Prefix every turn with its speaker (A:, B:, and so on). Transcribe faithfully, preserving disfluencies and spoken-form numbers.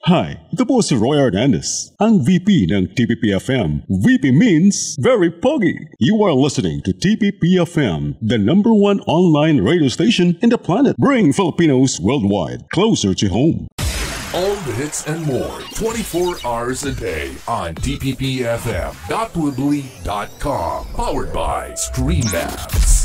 A: Hi, ito po si Roy Hernandez, ang V P ng T P P F M. V P means very pogi. You are listening to T P P F M, the number one online radio station in the planet, bringing Filipinos worldwide closer to home.
B: All the hits and more, twenty-four hours a day on T P P F M dot weebly dot com. Powered by StreamLabs.